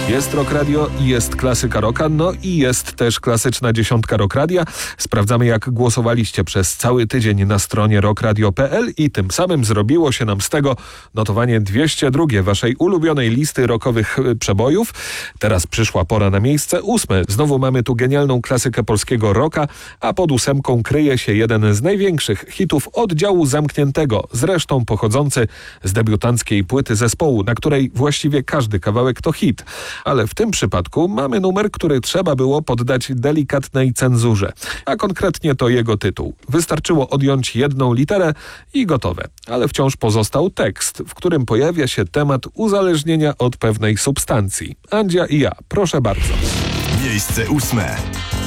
Jest Rock Radio, jest klasyka rocka, no i jest też klasyczna dziesiątka Rock Radia. Sprawdzamy, jak głosowaliście przez cały tydzień na stronie rockradio.pl i tym samym zrobiło się nam z tego notowanie 202 waszej ulubionej listy rockowych przebojów. Teraz przyszła pora na miejsce 8. Znowu mamy tu genialną klasykę polskiego rocka, a pod 8 kryje się jeden z największych hitów oddziału zamkniętego, zresztą pochodzący z debiutanckiej płyty zespołu, na której właściwie każdy kawałek to hit. Ale w tym przypadku mamy numer, który trzeba było poddać delikatnej cenzurze, a konkretnie to jego tytuł. Wystarczyło odjąć jedną literę i gotowe. Ale wciąż pozostał tekst, w którym pojawia się temat uzależnienia od pewnej substancji. Andzia i ja, proszę bardzo. Miejsce 8.